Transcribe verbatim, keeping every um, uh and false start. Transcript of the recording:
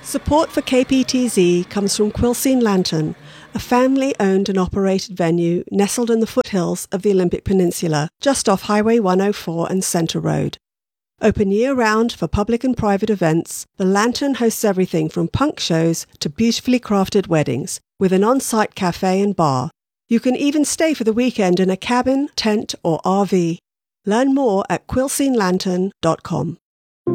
Support for K P T Z comes from Quilcene Lantern, a family-owned and operated venue nestled in the foothills of the Olympic Peninsula, just off Highway one oh four and Centre Road. Open year-round for public and private events, the Lantern hosts everything from punk shows to beautifully crafted weddings, with an on-site cafe and bar. You can even stay for the weekend in a cabin, tent or R V. Learn more at quilcene lantern dot com.